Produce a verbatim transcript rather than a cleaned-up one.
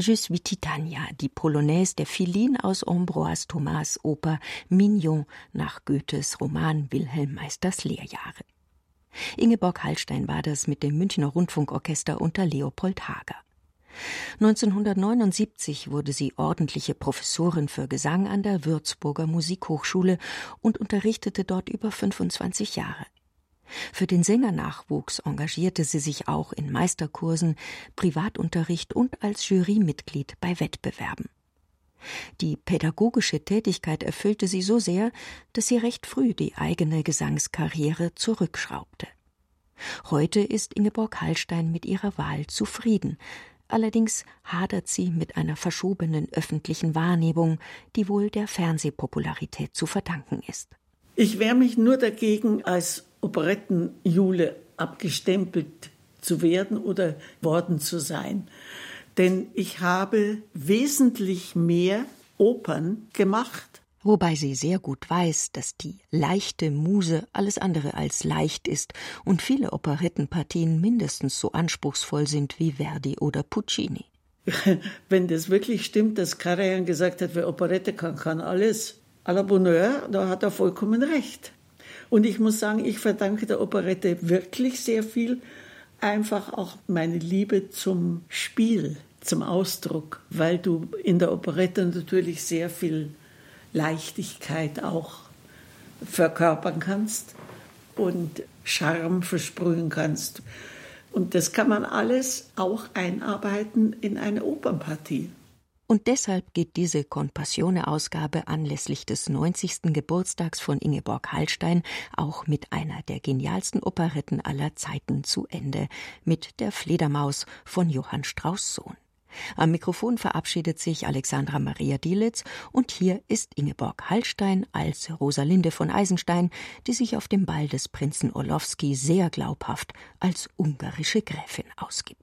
Je suis Titania, die Polonaise der Philine aus Ambroise Thomas' Oper Mignon nach Goethes Roman Wilhelm Meisters Lehrjahre. Ingeborg Hallstein war das mit dem Münchner Rundfunkorchester unter Leopold Hager. neunzehnhundertneunundsiebzig wurde sie ordentliche Professorin für Gesang an der Würzburger Musikhochschule und unterrichtete dort über fünfundzwanzig Jahre. Für den Sängernachwuchs engagierte sie sich auch in Meisterkursen, Privatunterricht und als Jurymitglied bei Wettbewerben. Die pädagogische Tätigkeit erfüllte sie so sehr, dass sie recht früh die eigene Gesangskarriere zurückschraubte. Heute ist Ingeborg Hallstein mit ihrer Wahl zufrieden. Allerdings hadert sie mit einer verschobenen öffentlichen Wahrnehmung, die wohl der Fernsehpopularität zu verdanken ist. Ich wehre mich nur dagegen, als Operettenjule abgestempelt zu werden oder worden zu sein. Denn ich habe wesentlich mehr Opern gemacht. Wobei sie sehr gut weiß, dass die leichte Muse alles andere als leicht ist und viele Operettenpartien mindestens so anspruchsvoll sind wie Verdi oder Puccini. Wenn das wirklich stimmt, dass Karajan gesagt hat, wer Operette kann, kann alles. À la bonne heure, da hat er vollkommen recht. Und ich muss sagen, ich verdanke der Operette wirklich sehr viel. Einfach auch meine Liebe zum Spiel, zum Ausdruck, weil du in der Operette natürlich sehr viel Leichtigkeit auch verkörpern kannst und Charme versprühen kannst. Und das kann man alles auch einarbeiten in eine Opernpartie. Und deshalb geht diese Con Passione-Ausgabe anlässlich des neunzigsten Geburtstags von Ingeborg Hallstein auch mit einer der genialsten Operetten aller Zeiten zu Ende, mit Der Fledermaus von Johann Strauss Sohn. Am Mikrofon verabschiedet sich Alexandra Maria Dielitz und hier ist Ingeborg Hallstein als Rosalinde von Eisenstein, die sich auf dem Ball des Prinzen Orlowski sehr glaubhaft als ungarische Gräfin ausgibt.